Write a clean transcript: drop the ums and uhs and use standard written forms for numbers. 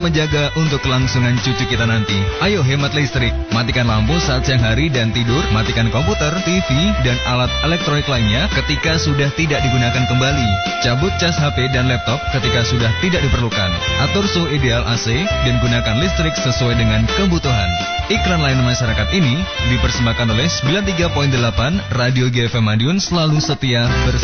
menjaga untuk kelangsungan cucu kita nanti. Ayo hemat listrik, matikan lampu saat siang hari dan tidur, matikan komputer, TV, dan alat elektronik lainnya ketika sudah tidak digunakan kembali. Cabut cas HP dan laptop ketika sudah tidak diperlukan. Atur suhu ideal AC dan gunakan listrik sesuai dengan kebutuhan. Iklan layanan masyarakat ini dipersembahkan oleh 93.8 Radio GFM Madiun, selalu setia bersama.